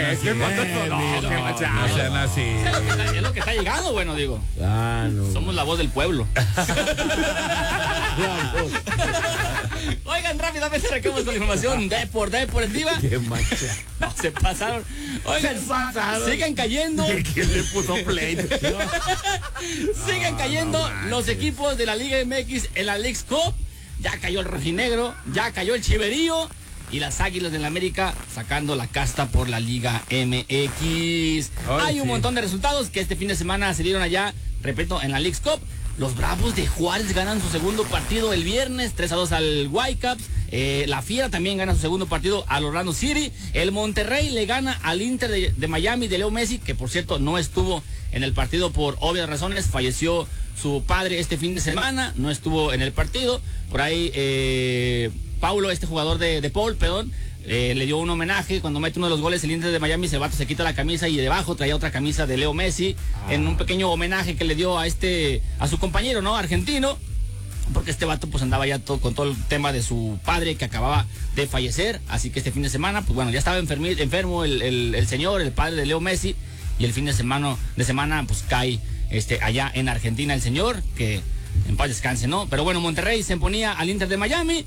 ¿Qué pasó? No, qué machado. No sean así. Es lo que está llegando, bueno, digo. Ah, no. Somos la voz del pueblo. Oigan, rápidamente arrancamos con la información deportiva. Qué macha. No, se pasaron. Oigan, sigan cayendo. ¿Quién le puso play? Sigan cayendo los equipos de la Liga MX en la Leagues Cup. Ya cayó el rojinegro, ya cayó el chiverío. Y las Águilas del América sacando la casta por la Liga MX. Hay un montón de resultados que este fin de semana se dieron allá, repito, en la Leagues Cup. Los Bravos de Juárez ganan su segundo partido el viernes, 3-2 al Whitecaps. La Fiera también gana su segundo partido al Orlando City. El Monterrey le gana al Inter de Miami de Leo Messi, que por cierto no estuvo en el partido por obvias razones. Falleció su padre este fin de semana, no estuvo en el partido. Por ahí Paulo, este jugador de Paul, perdón, le dio un homenaje cuando mete uno de los goles el Inter de Miami. El vato se quita la camisa y debajo traía otra camisa de Leo Messi, en un pequeño homenaje que le dio a su compañero, ¿no? Argentino, porque este vato pues andaba ya con todo el tema de su padre que acababa de fallecer. Así que este fin de semana, pues bueno, ya estaba enfermo el señor, el padre de Leo Messi, y el fin de semana pues cae allá en Argentina el señor, que en paz descanse, ¿no? Pero bueno, Monterrey se imponía al Inter de Miami.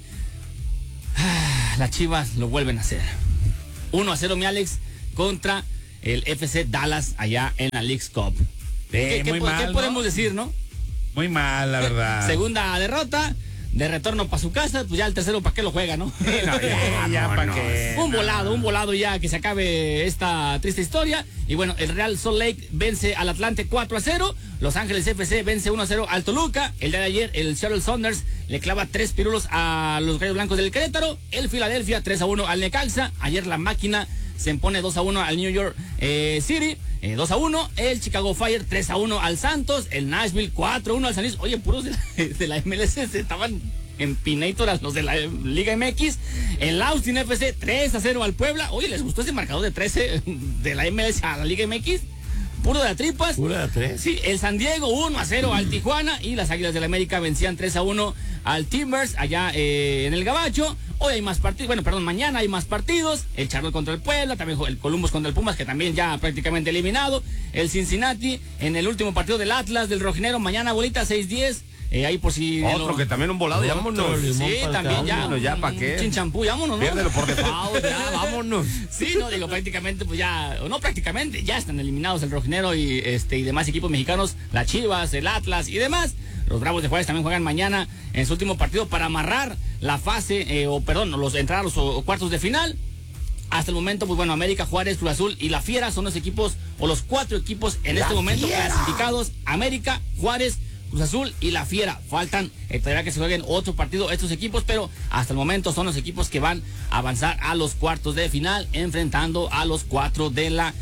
Las Chivas lo vuelven a hacer. 1-0, mi Alex, contra el FC Dallas allá en la Leagues Cup. ¿Qué podemos decir, no? Muy mal, la verdad. Segunda derrota, de retorno para su casa, pues ya el tercero, ¿para qué lo juega, no? Ya, ¿para qué? Un volado ya, que se acabe esta triste historia. Y bueno, el Real Salt Lake vence al Atlante 4-0. Los Ángeles FC vence 1-0 al Toluca. El día de ayer, el Seattle Sounders le clava 3 pirulos a los Gallos Blancos del Querétaro. El Filadelfia 3-1 al Necaxa. Ayer la Máquina se impone 2-1 al New York City. 2-1. El Chicago Fire 3-1 al Santos. El Nashville 4-1 al San Luis. Oye, puros de la MLS estaban en Pinator los de la Liga MX. El Austin FC 3-0 al Puebla. Oye, ¿les gustó ese marcador de 13 de la MLS a la Liga MX? Puro de las tripas. Pura de tres. Sí, el San Diego 1-0 al Tijuana. Y las Águilas del América vencían 3-1 al Timbers allá en el Gabacho. Hoy hay más partidos, mañana hay más partidos. El Charlotte contra el Puebla, también el Columbus contra el Pumas, que también ya prácticamente eliminado. El Cincinnati en el último partido del Atlas, del Rojinero, mañana bolita 6-10. Ahí por si... Otro que también un volado, ya vámonos. Sí, también ya. Vámonos ya, ¿para qué? Chinchampú, vámonos, ¿no? Piérdelo por default, ya, vámonos. Sí, no, digo, prácticamente, pues ya, o no prácticamente, ya están eliminados el Rojinero y demás equipos mexicanos, las Chivas, el Atlas y demás. Los Bravos de Juárez también juegan mañana en su último partido para amarrar la fase, entrar a los cuartos de final. Hasta el momento, pues bueno, América, Juárez, Cruz Azul y La Fiera son los equipos, o los 4 equipos en este momento clasificados. América, Juárez, Cruz Azul y La Fiera. Faltan, todavía que se jueguen otro partido estos equipos, pero hasta el momento son los equipos que van a avanzar a los cuartos de final, enfrentando a los 4 de la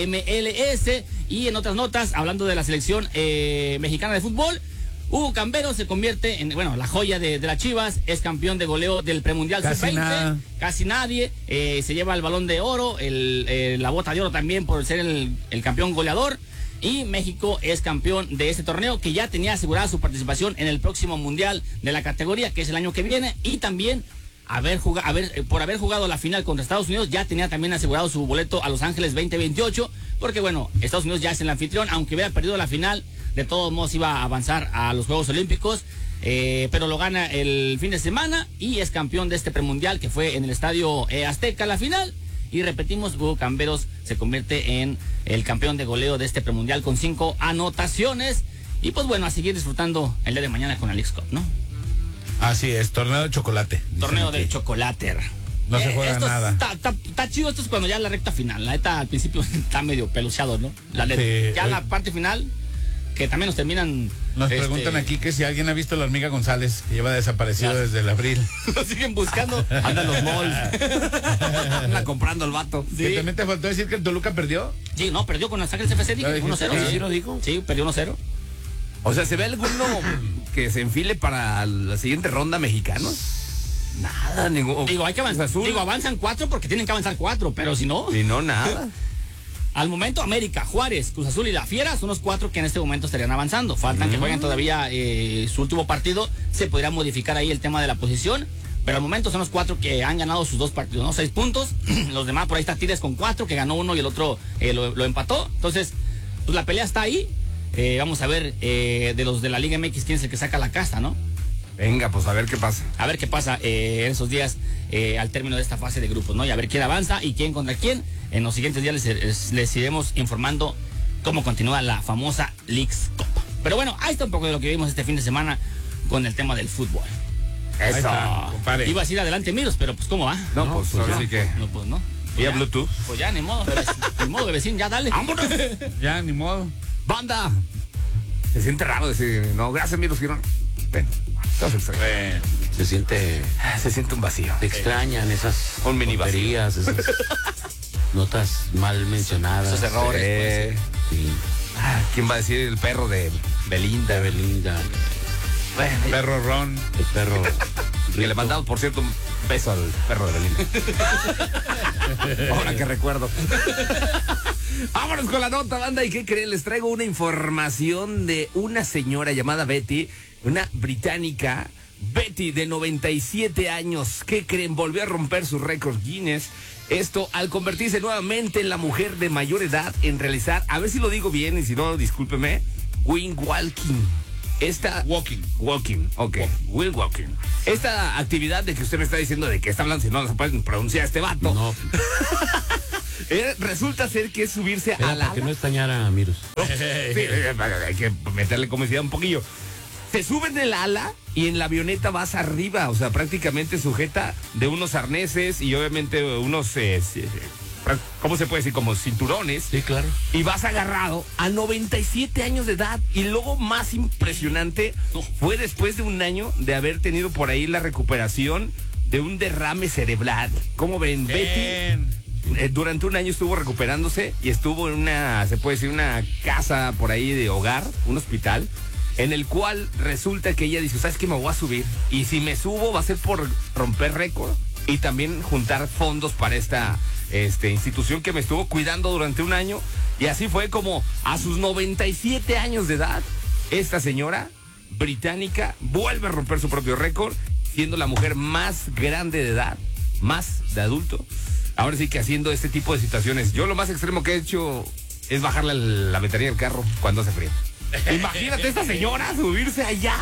MLS. Y en otras notas, hablando de la selección mexicana de fútbol, Hugo Campbell se convierte en, la joya de las Chivas, es campeón de goleo del premundial sub-20, casi nadie, se lleva el balón de oro, la bota de oro también por ser el campeón goleador. Y México es campeón de este torneo, que ya tenía asegurada su participación en el próximo mundial de la categoría, que es el año que viene, y también por haber jugado la final contra Estados Unidos, ya tenía también asegurado su boleto a Los Ángeles 2028, porque Estados Unidos ya es el anfitrión, aunque hubiera perdido la final, de todos modos iba a avanzar a los Juegos Olímpicos, pero lo gana el fin de semana y es campeón de este premundial, que fue en el Estadio Azteca la final. Y repetimos, Hugo Camberos se convierte en el campeón de goleo de este premundial con 5 anotaciones. Y pues bueno, a seguir disfrutando el día de mañana con la Leagues Cup, ¿no? Así es, torneo de chocolate. Torneo de chocolate. No se juega nada. Está chido, esto es cuando ya la recta final. La neta al principio está medio peluceado, ¿no? La parte final, que también nos terminan... Nos preguntan aquí que si alguien ha visto la hormiga González, que lleva desaparecido desde el abril. Lo siguen buscando. Anda en los malls. Anda comprando el vato. Sí. ¿Que también te faltó decir que el Toluca perdió? Sí, no, perdió con los Ángeles FC, dije 1-0. ¿Sí lo dijo? Sí, perdió 1-0. O sea, ¿se ve alguno que se enfile para la siguiente ronda mexicanos? Nada, ningún. Digo, hay que avanzar. Digo, avanzan 4 porque tienen que avanzar 4, pero si no... Si no, nada. Al momento, América, Juárez, Cruz Azul y La Fiera son los 4 que en este momento estarían avanzando. Faltan que jueguen todavía su último partido. Se podría modificar ahí el tema de la posición, Pero al momento son los 4 que han ganado sus 2 partidos, ¿no? 6 puntos. Los demás, por ahí está Tigres con 4, que ganó uno y el otro lo empató. Entonces, pues la pelea está ahí. Vamos a ver de los de la Liga MX quién es el que saca la casta, ¿no? Venga, pues a ver qué pasa. A ver qué pasa en esos días al término de esta fase de grupos, ¿no? Y a ver quién avanza y quién contra quién. En los siguientes días les iremos informando cómo continúa la famosa Leagues Cup. Pero bueno, ahí está un poco de lo que vimos este fin de semana con el tema del fútbol. Eso. Está, compadre. Ibas a ir adelante, Miros, pero pues ¿cómo va? No, pues ahora ya. sí que. No, pues no. ¿Vía ya. Bluetooth? Pues ya, ni modo, bebecín, ya dale. ¡Vámonos! Ya, ni modo. ¡Banda! Se siente raro decir, no, gracias, Miros, Girón. Ven, estás extraño. Se siente, Se siente un vacío. te extrañan esas Un mini vacío. tonterías, esas notas mal mencionadas. Esos errores. Sí, ¿Quién va a decir el perro de Belinda? de Belinda, Bueno, Perro Ron. el perro. que le mandamos, por cierto, un beso al perro de Belinda. Ahora que recuerdo. Vámonos con la nota, banda. ¿Y qué creen? Les traigo una información de una señora llamada Betty, una británica. Betty, de 97 años. ¿Qué creen? Volvió a romper su récord Guinness. Esto al convertirse nuevamente en la mujer de mayor edad en realizar, a ver si lo digo bien y si no, discúlpeme, wing walking. Walking, ok. Will walking. Esta actividad de que usted me está diciendo de que está hablando, si no se puede pronunciar este vato. No, Resulta ser que es subirse a la... para que no extrañara a Miros. Sí, hay que meterle comicidad un poquillo. Te suben el ala y en la avioneta vas arriba, o sea, prácticamente sujeta de unos arneses y obviamente unos, ¿cómo se puede decir? Como cinturones. Sí, claro. Y vas agarrado a 97 años de edad. Y luego más impresionante fue después de un año de haber tenido por ahí la recuperación de un derrame cerebral. ¿Cómo ven? Betty durante un año estuvo recuperándose y estuvo en una, se puede decir, una casa por ahí de hogar, un hospital, en el cual resulta que ella dice, ¿sabes qué? Me voy a subir. Y si me subo va a ser por romper récord y también juntar fondos para esta institución que me estuvo cuidando durante un año. Y así fue como a sus 97 años de edad, esta señora británica vuelve a romper su propio récord, siendo la mujer más grande de edad, más de adulto. Ahora sí que haciendo este tipo de situaciones. Yo lo más extremo que he hecho es bajarle la ventanilla del carro cuando hace frío. Imagínate esta señora subirse allá,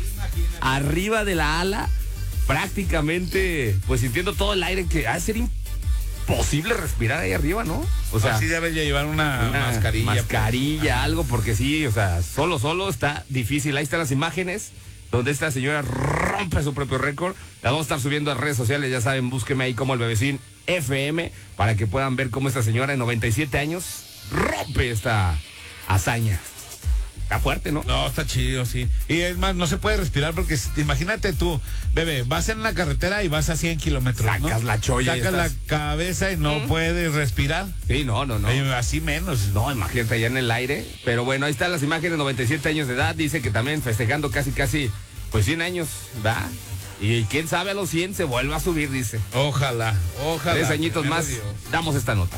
arriba de la ala, prácticamente, pues sintiendo todo el aire que ha de ser imposible respirar ahí arriba, ¿no? O sea, sí debes ya llevar una mascarilla. Mascarilla, algo, porque sí, o sea, solo está difícil. Ahí están las imágenes donde esta señora rompe su propio récord. La vamos a estar subiendo a redes sociales, ya saben, búsqueme ahí como el Bebecín FM para que puedan ver cómo esta señora de 97 años rompe esta hazaña. Está fuerte, ¿no? No, está chido, sí. Y es más, no se puede respirar porque imagínate tú, bebé, vas en la carretera y vas a 100 kilómetros, ¿no? Sacas la cholla y Sacas la estás... cabeza y no puedes respirar. Sí, no. Así menos. No, imagínate allá en el aire. Pero bueno, ahí están las imágenes, 97 años de edad. Dice que también festejando casi, pues 100 años, ¿va? Y quién sabe a los 100 se vuelva a subir, dice. Ojalá. 3 añitos más, Dios. damos esta nota.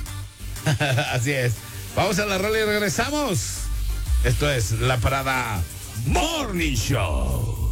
Así es. Vamos a la rola y regresamos. Esto es La Parada Morning Show.